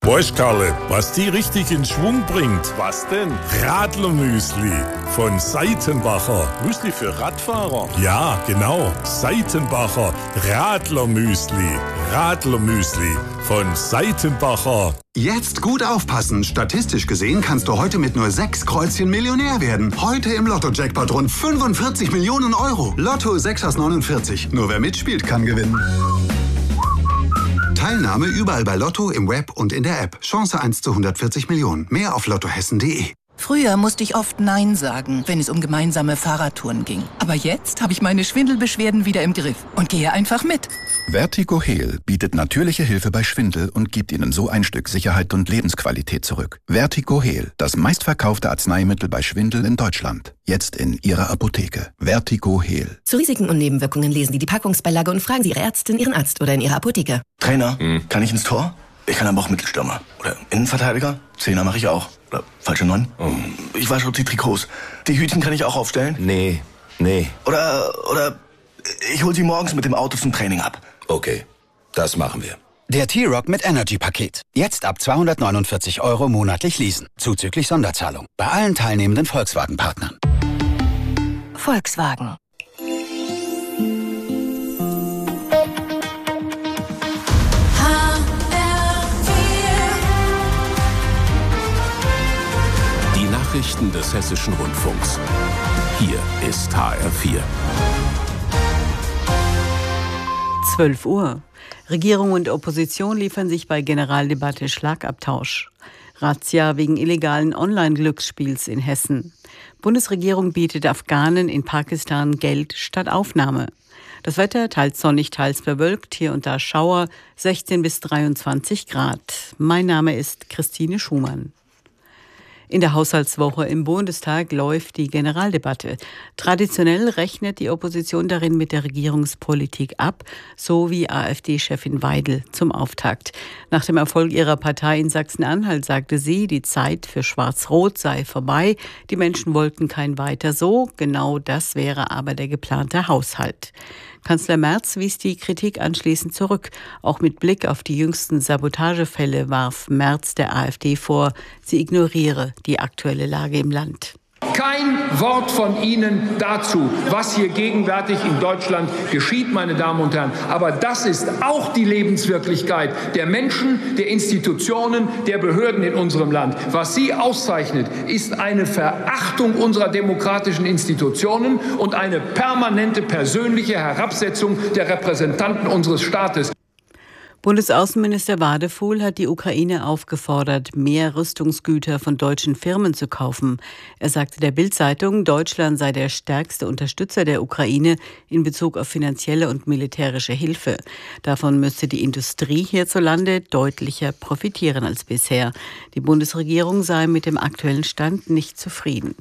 Weißt Karle, was die richtig in Schwung bringt? Was denn? Radlermüsli von Seitenbacher. Müsli für Radfahrer? Ja, genau. Seitenbacher Radlermüsli. Radlermüsli von Seitenbacher. Jetzt gut aufpassen. Statistisch gesehen kannst du heute mit nur 6 Kreuzchen Millionär werden. Heute im Lotto-Jackpot rund 45 Millionen Euro. Lotto 6 aus 49. Nur wer mitspielt, kann gewinnen. Teilnahme überall bei Lotto, im Web und in der App. Chance 1 zu 140 Millionen. Mehr auf lottohessen.de. Früher musste ich oft Nein sagen, wenn es um gemeinsame Fahrradtouren ging. Aber jetzt habe ich meine Schwindelbeschwerden wieder im Griff und gehe einfach mit. Vertigo Heal bietet natürliche Hilfe bei Schwindel und gibt Ihnen so ein Stück Sicherheit und Lebensqualität zurück. Vertigo Heal, das meistverkaufte Arzneimittel bei Schwindel in Deutschland. Jetzt in Ihrer Apotheke. Vertigo Heal. Zu Risiken und Nebenwirkungen lesen Sie die Packungsbeilage und fragen Sie Ihre Ärztin, Ihren Arzt oder in Ihrer Apotheke. Trainer, kann ich ins Tor? Ich kann aber auch Mittelstürmer. Oder Innenverteidiger? Zehner mache ich auch. Oder falsche 9? Ich wasche die Trikots. Die Hütchen kann ich auch aufstellen? Nee. Oder ich hol sie morgens mit dem Auto zum Training ab. Okay, das machen wir. Der T-Rock mit Energy-Paket. Jetzt ab 249 € monatlich leasen. Zuzüglich Sonderzahlung. Bei allen teilnehmenden Volkswagen-Partnern. Volkswagen. Die Nachrichten des Hessischen Rundfunks. Hier ist HR4. 12 Uhr. Regierung und Opposition liefern sich bei Generaldebatte Schlagabtausch. Razzia wegen illegalen Online-Glücksspiels in Hessen. Bundesregierung bietet Afghanen in Pakistan Geld statt Aufnahme. Das Wetter teils sonnig, teils bewölkt, hier und da Schauer, 16 bis 23 Grad. Mein Name ist Christine Schumann. In der Haushaltswoche im Bundestag läuft die Generaldebatte. Traditionell rechnet die Opposition darin mit der Regierungspolitik ab, so wie AfD-Chefin Weidel zum Auftakt. Nach dem Erfolg ihrer Partei in Sachsen-Anhalt sagte sie, die Zeit für Schwarz-Rot sei vorbei. Die Menschen wollten kein Weiter so. Genau das wäre aber der geplante Haushalt. Kanzler Merz wies die Kritik anschließend zurück. Auch mit Blick auf die jüngsten Sabotagefälle warf Merz der AfD vor, sie ignoriere die aktuelle Lage im Land. Kein Wort von Ihnen dazu, was hier gegenwärtig in Deutschland geschieht, meine Damen und Herren. Aber das ist auch die Lebenswirklichkeit der Menschen, der Institutionen, der Behörden in unserem Land. Was Sie auszeichnet, ist eine Verachtung unserer demokratischen Institutionen und eine permanente persönliche Herabsetzung der Repräsentanten unseres Staates. Bundesaußenminister Wadefuhl hat die Ukraine aufgefordert, mehr Rüstungsgüter von deutschen Firmen zu kaufen. Er sagte der Bild-Zeitung, Deutschland sei der stärkste Unterstützer der Ukraine in Bezug auf finanzielle und militärische Hilfe. Davon müsste die Industrie hierzulande deutlicher profitieren als bisher. Die Bundesregierung sei mit dem aktuellen Stand nicht zufrieden.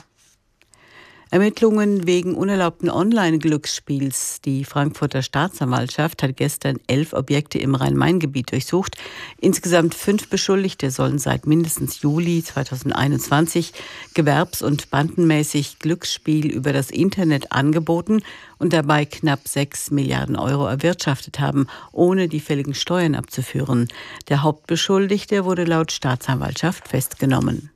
Ermittlungen wegen unerlaubten Online-Glücksspiels. Die Frankfurter Staatsanwaltschaft hat gestern 11 Objekte im Rhein-Main-Gebiet durchsucht. Insgesamt 5 Beschuldigte sollen seit mindestens Juli 2021 gewerbs- und bandenmäßig Glücksspiel über das Internet angeboten und dabei knapp 6 Milliarden € erwirtschaftet haben, ohne die fälligen Steuern abzuführen. Der Hauptbeschuldigte wurde laut Staatsanwaltschaft festgenommen.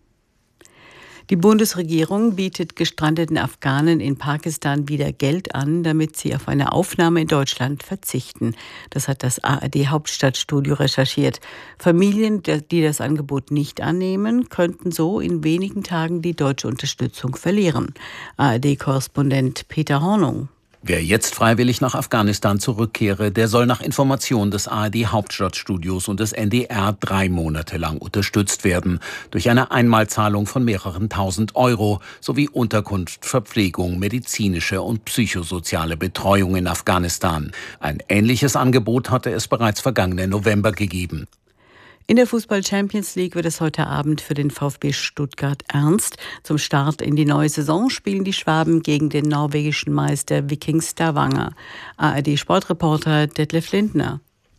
Die Bundesregierung bietet gestrandeten Afghanen in Pakistan wieder Geld an, damit sie auf eine Aufnahme in Deutschland verzichten. Das hat das ARD-Hauptstadtstudio recherchiert. Familien, die das Angebot nicht annehmen, könnten so in wenigen Tagen die deutsche Unterstützung verlieren. ARD-Korrespondent Peter Hornung. Wer jetzt freiwillig nach Afghanistan zurückkehre, der soll nach Information des ARD-Hauptstadtstudios und des NDR 3 Monate lang unterstützt werden. Durch eine Einmalzahlung von mehreren tausend € sowie Unterkunft, Verpflegung, medizinische und psychosoziale Betreuung in Afghanistan. Ein ähnliches Angebot hatte es bereits vergangenen November gegeben. In der Fußball-Champions League wird es heute Abend für den VfB Stuttgart ernst. Zum Start in die neue Saison spielen die Schwaben gegen den norwegischen Meister Viking Stavanger. ARD-Sportreporter Detlef Lindner.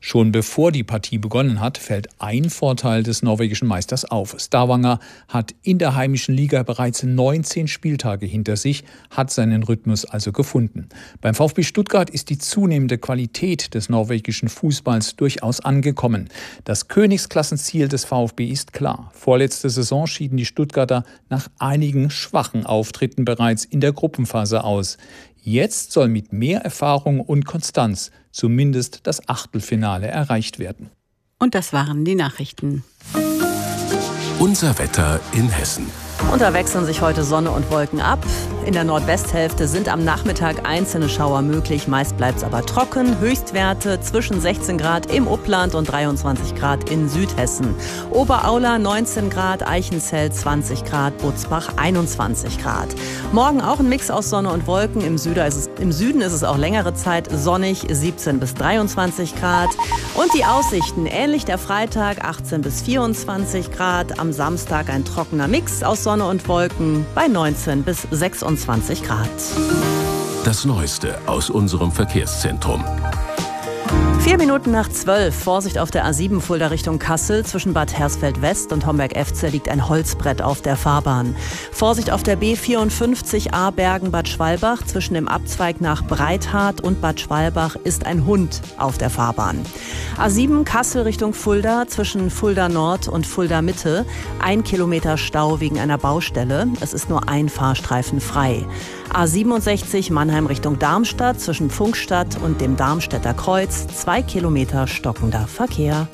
Schon bevor die Partie begonnen hat, fällt ein Vorteil des norwegischen Meisters auf. Stavanger hat in der heimischen Liga bereits 19 Spieltage hinter sich, hat seinen Rhythmus also gefunden. Beim VfB Stuttgart ist die zunehmende Qualität des norwegischen Fußballs durchaus angekommen. Das Königsklassenziel des VfB ist klar. Vorletzte Saison schieden die Stuttgarter nach einigen schwachen Auftritten bereits in der Gruppenphase aus. Jetzt soll mit mehr Erfahrung und Konstanz zumindest das Achtelfinale erreicht werden. Und das waren die Nachrichten. Unser Wetter in Hessen. Und da wechseln sich heute Sonne und Wolken ab. In der Nordwesthälfte sind am Nachmittag einzelne Schauer möglich. Meist bleibt es aber trocken. Höchstwerte zwischen 16 Grad im Upland und 23 Grad in Südhessen. Oberaula 19 Grad, Eichenzell 20 Grad, Butzbach 21 Grad. Morgen auch ein Mix aus Sonne und Wolken. Im Süden ist es auch längere Zeit sonnig, 17 bis 23 Grad. Und die Aussichten ähnlich der Freitag, 18 bis 24 Grad. Am Samstag ein trockener Mix aus Sonne und Wolken bei 19 bis 26 Grad. Das Neueste aus unserem Verkehrszentrum. 4 Minuten nach 12. Vorsicht auf der A7 Fulda Richtung Kassel. Zwischen Bad Hersfeld-West und Homberg-Efze liegt ein Holzbrett auf der Fahrbahn. Vorsicht auf der B54A Bergen-Bad Schwalbach. Zwischen dem Abzweig nach Breithardt und Bad Schwalbach ist ein Hund auf der Fahrbahn. A7 Kassel Richtung Fulda. Zwischen Fulda Nord und Fulda Mitte. 1 Kilometer Stau wegen einer Baustelle. Es ist nur ein Fahrstreifen frei. A67 Mannheim Richtung Darmstadt. Zwischen Pfungstadt und dem Darmstädter Kreuz. 2 Kilometer stockender Verkehr.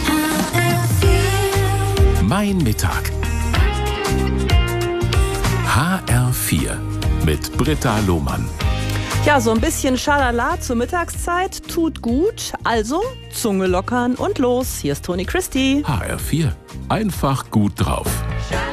Mein Mittag. HR4 mit Britta Lohmann. Ja, so ein bisschen Schalala zur Mittagszeit tut gut. Also Zunge lockern und los. Hier ist Toni Christie. HR4. Einfach gut drauf.